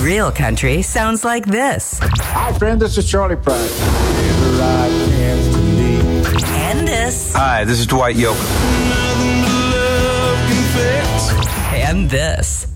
Real country sounds like this. Hi, friend. This is Charlie Pride. And this. Hi, this is Dwight Yoakam. And this.